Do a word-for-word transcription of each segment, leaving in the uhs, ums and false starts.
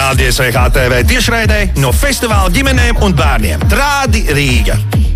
Klaudies V H T V tiešraidē no festivāla ģimenēm un bērniem. Trādi Rīga.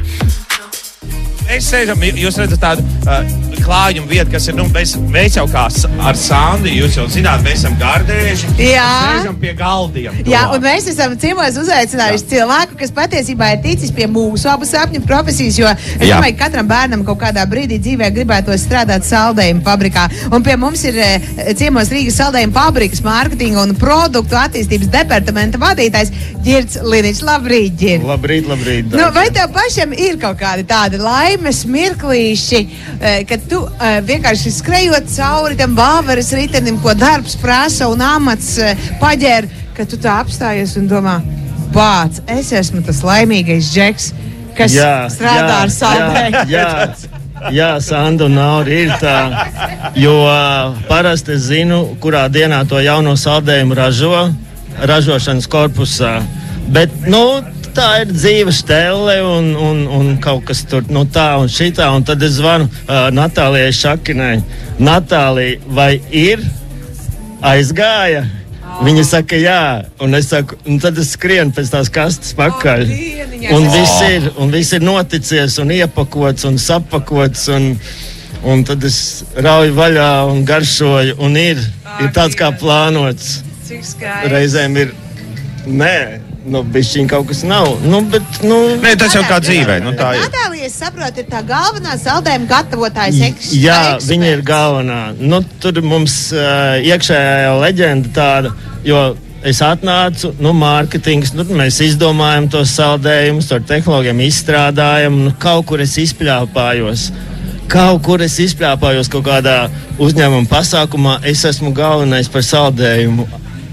Mēs sēžam, jūs redzat tādu uh, klājumu vietu, kas ir, nu, mēs, mēs jau kā ar Sandu, jūs jau zināt, mēs esam gardēži. Jā. Sēžam pie galdiem. Jā, un mēs esam ciemos uzaicinājuši cilvēku, kas patiesībā ir ticis pie mūsu abu sapņu profesijas, jo es Jā. domāju, ka katram bērnam kaut kādā brīdī dzīvē gribētos strādāt saldējumu fabrikā. Un pie mums ir ciemos Rīgas saldējumu fabrikas mārketinga un produktu attīstības departamenta vadītājs Ģirds Liniņš. Labrīt, Ģird! Labrīt, labrīt! Nu, vai tev pašam ir kaut kādi tādi laimes mirklīši, kad tu vienkārši skrejot cauri tam vāveres ritenim, ko darbs prasa un amats paģēr, ka tu tā apstājies un domā, bāc, es esmu tas laimīgais džeks, kas jā, strādā jā, ar saldējumu. Jā, jā, jā, Sanda un Nauri ir tā, jo uh, parasti es zinu, kurā dienā to jauno saldējumu ražo, ražošanas korpusā, bet, nu, tā ir dzīve stelle un, un, un kaut kas tur no tā un šitā. Un tad es zvanu uh, Natālijai Šakinai. Natālija, vai ir? Aizgāja? Oh. Viņa saka, jā. Un es saku, un tad es skrienu pēc tās kastes pakaļ. Oh, un viss ir, un viss ir noticies un iepakots un sapakots. Un, un tad es rauju vaļā un garšoju. Un ir, oh, ir tāds kā plānots. Cik skaisti. Reizēm ir, nē. Nu, bišķiņ kaut kas nav. Nu, bet, nu... Nē, tas jau kā dzīvē. Nu, tā ir. Natālija, es saprotu, ir tā galvenā saldējuma gatavotājs eksperts. Jā, viņa ir galvenā. Nu, tur mums uh, iekšējā leģenda tāda, jo es atnācu, nu, mārketings, nu, mēs izdomājam tos saldējumus, ar tehnoloģiem izstrādājam, nu, kaut kur es izpļāpājos. Kaut kur es izpļāpājos kaut kādā uzņēmuma pasākumā, es esmu galvenais par saldējumu.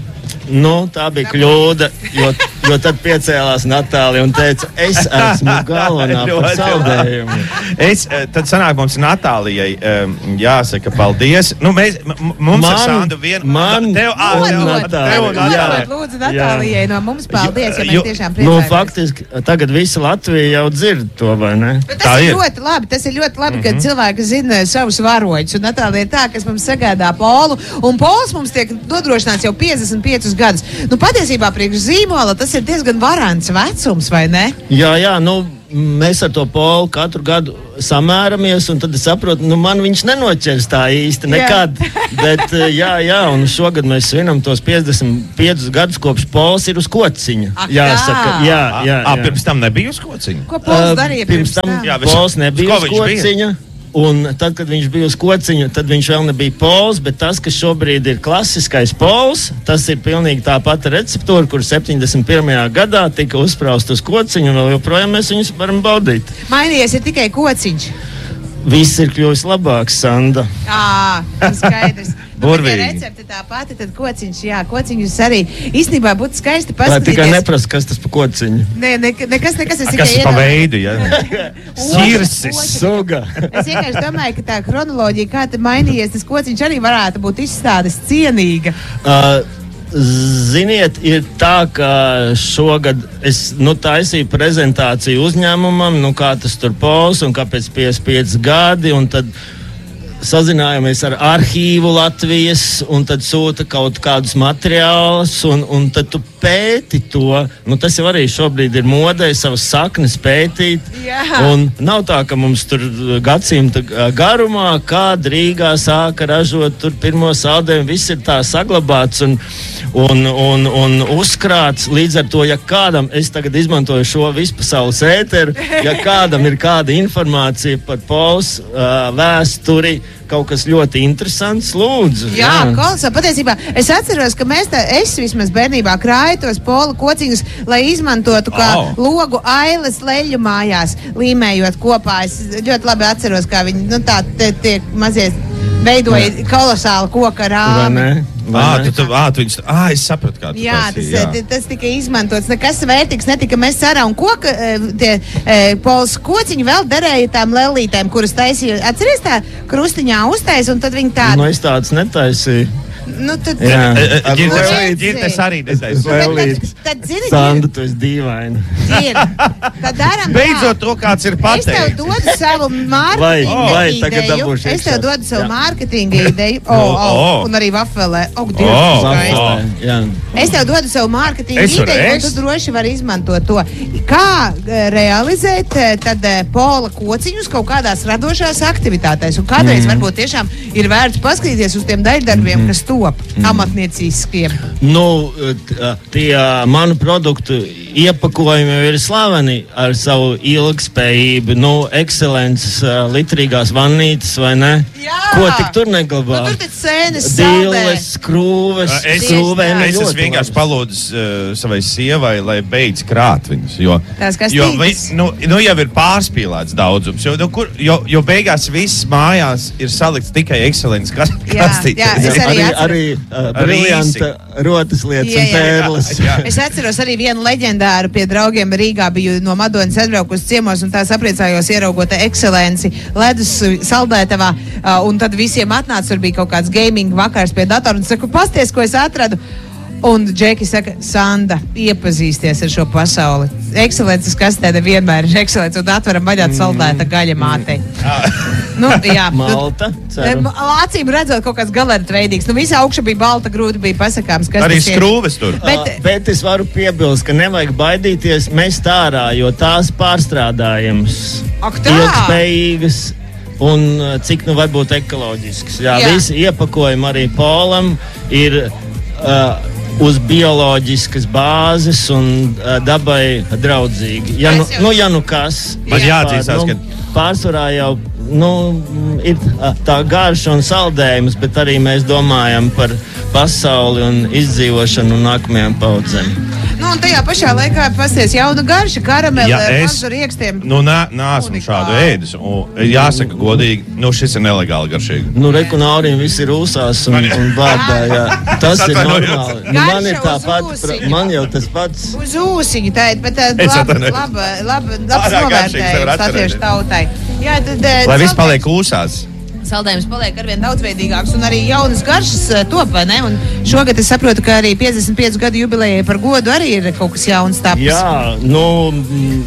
Nu, tā bija kļūda, jo, jo tad piecēlās Natālija un teica, es esmu galvenā par saldējumu. Es, tad sanāk mums Natālijai jāsaka paldies. Nu, mēs, mums man, ar Sandu vien... Man, tev, ā, un tev, Natālija. tev, Natālija. Jā. Lūdzu, Natālijai no mums paldies, ja mēs tiešām Nu, priecājamies. faktiski, tagad visa Latvija jau dzird to, vai ne? Bet tas ir, ir ļoti labi, tas ir ļoti labi, mm-hmm. kad cilvēki zina savus varoņus. Un Natālija ir tā, kas mums sagādā polu. Un pols mums tiek nodrošināts jau piecdesmit piecus gadus. Nu, patiesībā priekš zīmola tas ir diezgan varants vecums, vai ne? Jā, jā, nu, mēs ar to polu katru gadu samēramies, un tad es saprotu, nu, man viņš nenoķers tā īsti nekad. Jā. Bet, jā, jā, un šogad mēs svinam tos piecdesmit piecus gadus, kopš pols ir uz kociņa. Ak, jāsaka, jā, jā, jā. A, pirms tam nebija uz kociņa? Ko pols darīja pirms, pirms tam? tam? Jā, pols nebija uz kociņa. Un tad, kad viņš bija uz kociņa, tad viņš vēl nebija pols, bet tas, kas šobrīd ir klasiskais pols, tas ir pilnīgi tā pati receptūra, kur septiņdesmit pirmajā gadā tika uzspraust uz kociņu, un vēl joprojām mēs viņus varam baudīt. Mainījies ir tikai kociņš. Viss ir kļuvis labāks, Sanda. Ā, skaidrs. Burvīgi. Ja recepte tā pati, tad kociņš, jā, kociņus arī īstenībā būtu skaisti Lai paskatīties. tikai neprasa, kas tas pa kociņu. Nē, ne, nekas, nekas, es A, tikai kas pa veidu, ja? Sirsis. Suga. Es vienkārši domāju, ka tā kronoloģija, kā te mainījies, tas kociņš arī varētu būt izstādes cienīga. Uh, Ziniet, ir tā, ka šogad es nu, taisīju prezentāciju uzņēmumam, nu, kā tas tur pols un kāpēc piecdesmit pieci gadi, un tad sazinājāmies ar arhīvu Latvijas, un tad sūta kaut kādus materiālus, un, un tad tu pēti to. Nu, tas jau arī šobrīd ir modē, savas saknes pētīt. Jā. Un nav tā, ka mums tur gadsimta garumā, kad Rīgā sāka ražot tur pirmo saldējumu, viss ir tā saglabāts un, un, un, un uzkrāts. Līdz ar to, ja kādam, es tagad izmantoju šo vispasaules ēteru, ja kādam ir kāda informācija par pols uh, vēsturi, kaut kas ļoti interesants, lūdzu. Jā, jā. Kolosā, patiesībā es atceros, ka mēs tā, es vismaz bērnībā krāju tos polu kociņus, lai izmantotu kā oh. logu ailes leļu mājās, līmējot kopā. Es ļoti labi atceros, kā viņi, nu tā, tie, tie mazie veidoja jā. kolosālu koka rāmi. Ah, tu, tu, ah, tu viņus, ah, es sapratu, kā tu jā, taisīji, tas, jā, tas tika izmantots. Nekas vērtīgs netika mēs sarā un koka, tie pols kociņi vēl derēja tām lelītēm, kuras taisīja. Atceries tā krustiņā uztais un tad viņi tādu. Nu, es tādas netaisīju. Nu, tad, Ģirtes arī nezinu. Lēlītis. Tad, zini, Sanda, tu esi dīvaini. Dzir, tad daram tā. Beidzot to, kāds ir Es tev pateicis. dodu savu Vai, mārketinga vai tagad ideju. dabūšu Es tev iekšā? dodu savu Jā. mārketinga ideju. O, O, o, o. un arī vafelē. O, O, Dievs, o. skaisti. Jā. Es tev dodu savu mārketinga Es varu ideju, un ēst? tu droši vari izmantot to. Kā eh, realizēt eh, tad eh, pola kociņus kaut kādās radošās aktivitātēs. Un kādreiz mm. varbūt tiešām ir vērts paskatīties uz tiem daļdarbiem, mm. kas top mm. amatnieciskiem. Nu, t- tie manu produktu iepakojumi jau ir slaveni ar savu ilgspējību, nu, ekscelences, ā, litrīgās vannītes, vai ne? Jā! Ko tik tur neglabā? Nu, tur taču sēnes saldē. Dīles, skrūves, Es, skrūvēm es ļoti esmu vienkārši labas. palūdzis uh, savai sievai, lai beidz krāt viņus. Jo, Tās jo vi, kastītes. nu, nu jau ir pārspīlēts daudzums. Jo, nu, kur, jo, jo beigās viss mājās ir salikts tikai ekscelences kas- Jā, kastītē. jā, es arī Arī, atceros. arī uh, briljanta rotas lietas Jā, un jā, jā. pērles. Jā. Es atceros arī vienu leģendāru pie draugiem Rīgā. Biju no Madonas atbraukusi ciemos un tā sapriecājos ieraugot ekscelenci ledus saldētavā. uh, Un tad visiem atnāca, tur bija kaut kāds gaming vakars pie datora un saku, pasties, ko es atradu. Un Džeki saka, Sanda, iepazīsties ar šo pasauli. Ekscelences kastē vienmēr ir ekscelence un atveram vaļāt saldēta gaļa mātei. Nu, jā, Malta, ceru. Acīm redzot, kaut kāds galerta veidīgs. Nu, visa augša bija balta, grūti bija pasakāms, kas Arī tas ir. skrūves tur. Bet- Bet, bet es varu piebilst, ka nevajag baidīties mest ārā, jo tās pārstrādājums Ak, tā? ilgspējīgas un uh, cik nu varbūt ekoloģisks. Jā, Jā. visi iepakojumi arī polam ir uh, uz bioloģiskas bāzes un uh, dabai draudzīgi. Ja nu, Es jau- nu, ja nu kas, Man jāatzīstās, nu, pārsvarā jau nu, ir uh, tā garša un saldējums, bet arī mēs domājam par pasauli un izdzīvošanu un nākamajām paudzēm. Nu, un tajā pašā laikā pasties jauna garša, karamele, Ja ar es- mazu riekstiem. Nu, nē, neesmu Unikāli. šādu ēdis. Un Jāsaka, godīgi, nu, šis ir nelegāli garšīgi. Nu, rekunārim viss ir ūsās un, un bārdā, jā. Tas ir Atvainojos. normāli. Nu, man ir Garša uz tāpat, ūsiņa. man jau tas pats. Uz ūsiņu tā ir, bet tā Es labi, atvainojos. labi, labi, labs Ārā garšīgs nevar novērtējums atcerēties. latviešu tautai. Jā, tad eh, Lai viss saldējums- paliek kūsās. Saldējums paliek arvien daudzveidīgāks un arī jaunas garšas eh, top, vai ne? Un šogad es saprotu, ka arī piecdesmit piecu gadu jubilejai par godu arī ir kaut kas jauns tapis. Jā, nu, mm,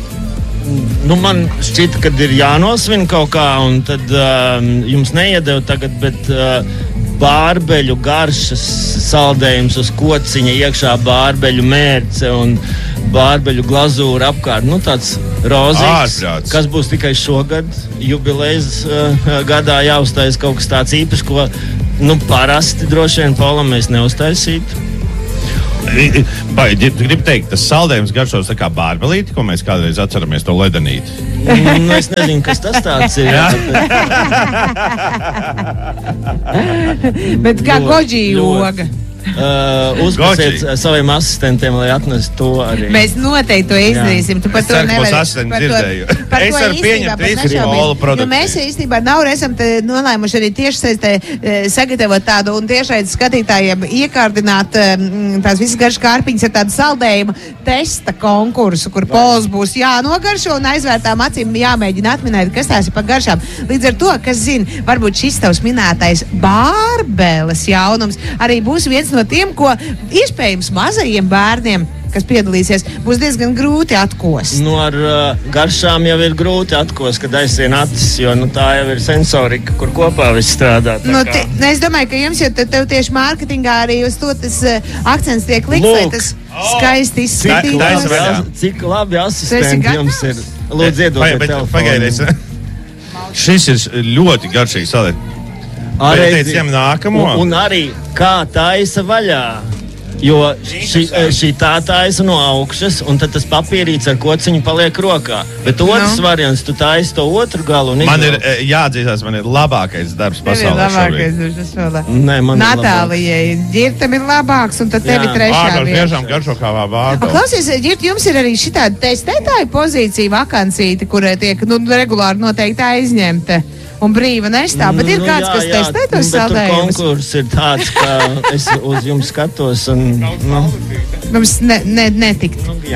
nu man šķita, ka ir jānosvin kaut kā, un tad um, jums neiedevu tagad, bet uh, bārbeļu garšas saldējums uz kociņa, iekšā bārbeļu mērce un bārbeļu glazūra apkārt. Nu, tāds rozīgs, Ārprāts. kas būs tikai šogad jubilejas uh, gadā jāuztais kaut kas tāds īpašs, ko nu, parasti droši vien Polam mēs neuztaisītu. Vai gribi teikt, tas saldējums garšos tā kā bārbelīti, ko mēs kādreiz atceramies to ledenīti? Nu, es nezinu, kas tas tāds ir. Jā, Bet kā Ļoti, goģī ļoti. joga. Uh, uzprasiet Goģi. saviem asistentiem, lai atnestu to arī. Mēs noteikti to izdarīsim. Tu par Es to ceru, ka mūsu nevari. asistenti par to- dzirdēju. par Es to varu īstenībā pieņemt pat visu nešaubīt. Polu produkciju. Jo mēs īstenībā Nauru esam te nolēmuši arī tiešsaistē e, sagatavot tādu un tiešraidē skatītājiem iekārdināt e, m, tās visas garšas kārpiņas ar tādu saldējumu testa konkursu, kur pols būs jānogaršo un aizvērtām acīm jāmēģina atminēt, kas tās ir par garšām. Līdz ar to, kas zina, varbūt šis tavs minētais bārbeles jaunums arī būs viens no tiem, ko iespējams mazajiem bērniem, kas piedalīsies, būs diezgan grūti atkost. Nu, ar uh, garšām jau ir grūti atkost, kad aizsien acis, jo nu, tā jau ir sensorika, kur kopā viss strādā. tā Nu, kā. te, ne, es domāju, ka jums jau te, tev tieši mārketingā arī uz to tas uh, akcents tiek likts, lai Lūk. tas skaisti Cik Tā- tā izskatītos. es vaļā. labi, cik labi Tu esi asistenti jums ir. gatavs? Lūdzu, iedodiet Bet telefonu. pagaidies. Šis ir ļoti garšīgs saldējums. Vai Arī- teici, ņem nākamo? Un, un arī kā taisa vaļā. Jo šī, šī tā taisa no augšas, un tad tas papīrīts ar kociņu paliek rokā. Bet otrs Nu. variants, tu taisi to otru galu. un Man ir izvelc. eh, jāatzīstās, man ir labākais darbs Tev ir pasaulē. labākais šobrīd. uz pasaulē. Nē, man ir Natālijai, Ģirtam ir labāks, un tad tev ir Jā. trešā Vārdos vieta. tiešām garšo kā A, vārdu. Klausies, Ģirt, jums ir arī šī tāda testētāja pozīcija vakancīte, kurai tiek nu, regulāri noteikti aizņemta un brīva nestāv. Bet ir Nu, kāds, jā, kas jā, testē tos bet tur saldējumus. konkurss ir tāds, ka es uz jums skatos. Un, nu, Mums ne, ne, netikt. nu, jā.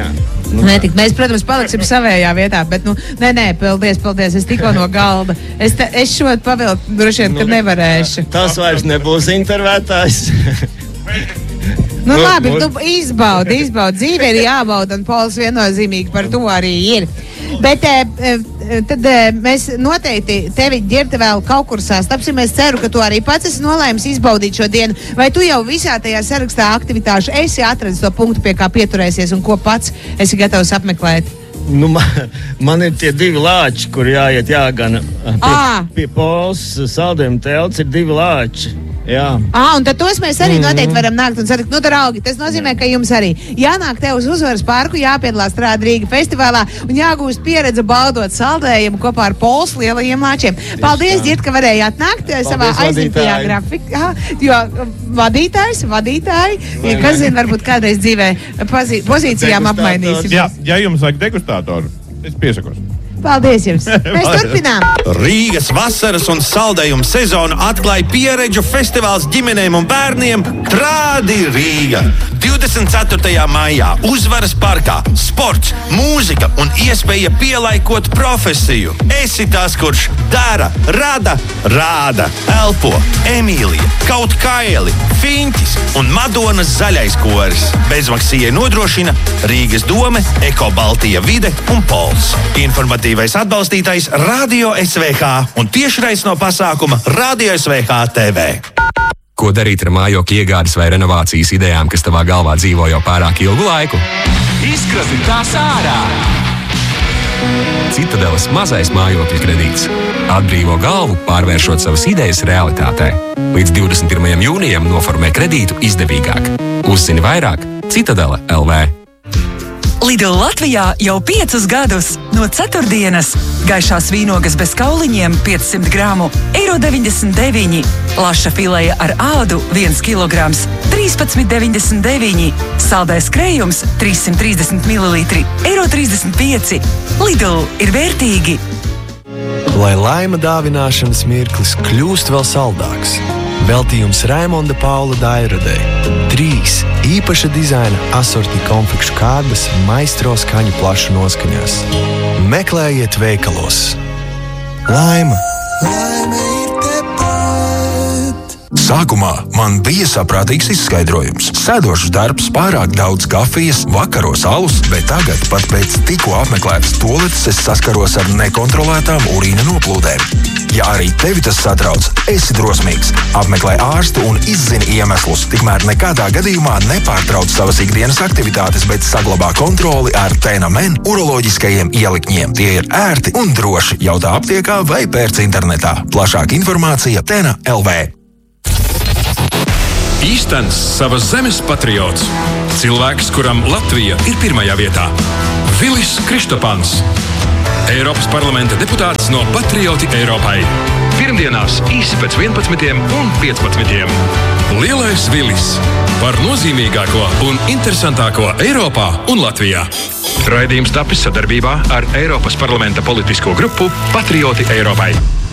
Nu, nē, tik, mēs, protams, paliksim savējā vietā, bet, nu, nē, nē, paldies, paldies, es tikko no galda. Es, te, es šo pavilku, droši vien, ka nu, nevarēšu. Tas vairs nebūs intervētājs. Nu, labi, nu, izbaudi, izbaudi. Dzīve ir jābauda, un Pols viennozīmīgi par to arī ir. Bet e, tad e, mēs noteikti tevi, Girta, vēl kaut kur sastapsim. Es ceru, ka tu arī pats esi nolēmis izbaudīt šo dienu. Vai tu jau visā tajā sarakstā aktivitāšu esi atradis to punktu, pie kā pieturēsies un ko pats esi gatavs apmeklēt? Nu, man, man ir tie divi lāči, kur jāiet jāgana. Pie, pie Pols saldējuma telts ir divi lāči. Jā. Ah, un tad tos mēs arī noteikti varam nākt un satikt. Nu, draugi, tas nozīmē, ka jums arī jānāk tev uz Uzvaras parku, jāpiedalās Trāda Rīga festivālā un jāgūst pieredze baudot saldējumu kopā ar Pols lielajiem lāčiem. Paldies, Girta, ka varēji atnākt Paldies, savā aizņemtajā grafikā. Jo vadītājs, vadītāji, ja, kas zina, varbūt kādreiz dzīvē pozī, pozīcijām apmainīsim. Jā, ja jums vajag degustātoru, es piesakos. Paldies jums! Mēs turpinām! Rīgas vasaras un saldējumu sezonu atklāja pieredžu festivāls ģimenēm un bērniem Trādi Rīga. divdesmit ceturtajā maijā Uzvaras parkā sports, mūzika un iespēja pielaikot profesiju. Esi tas, kurš dara, rada, rāda, elpo, Emīlija, Kaut Kaili, Fiņķis un Madonas zaļais koris. Bezmaksijai nodrošina Rīgas dome, Eko Baltija vide un Pols. Informatīvais atbalstītājs Radio S V H un tiešrais no pasākuma Radio S V H T V. Ko darīt ar mājokļa iegādes vai renovācijas idejām, kas tavā galvā dzīvo jau pārāk ilgu laiku? Izkrasti tās ārā! Citadeles mazais mājokļa kredīts. Atbrīvo galvu, pārvēršot savas idejas realitātē. Līdz divdesmit pirmajam jūnijam noformē kredītu izdevīgāk. Uzzini vairāk Citadele L V. Lidl Latvijā jau piecus gadus. No ceturtdienas gaišās vīnogas bez kauliņiem piecsimt gramu, eiro deviņdesmit deviņi. Laša fileja ar ādu viens kilograms, trīspadsmit deviņdesmit deviņi. Saldais krējums trīssimt trīsdesmit mililitri, eiro trīsdesmit pieci. Lidl ir vērtīgi. Lai laima dāvināšanas mirklis kļūst vēl saldāks. Veltījums Raimonda Paula Dairadei. Trīs īpaša dizaina asorti konfekšu kārbas maistro skaņu plašu noskaņās. Meklējiet veikalos. Laima! Laime ir tepat! Sākumā man bija saprātīgs izskaidrojums. Sēdošs darbs, pārāk daudz kafijas, vakaros alus, bet tagad pat pēc tikko apmeklētas tualetes es saskaros ar nekontrolētām urīna noplūdēm. Ja arī tevi tas satrauc, esi drosmīgs. Apmeklē ārstu un izzini iemeslus. Tikmēr nekādā gadījumā nepārtrauc savas ikdienas aktivitātes, bet saglabā kontroli ar Tenamen uroloģiskajiem ielikņiem. Tie ir ērti un droši. Jautā aptiekā vai pērc internetā. Plašāka informācija Tena L V. Īstens savas zemes patriots. Cilvēks, kuram Latvija ir pirmajā vietā. Vilis Kristopans. Eiropas parlamenta deputāts no Patrioti Eiropai. Pirmdienās īsi pēc vienpadsmitiem un piecpadsmitiem. Lielais Vilis par nozīmīgāko un interesantāko Eiropā un Latvijā. Raidījums tapis sadarbībā ar Eiropas parlamenta politisko grupu Patrioti Eiropai.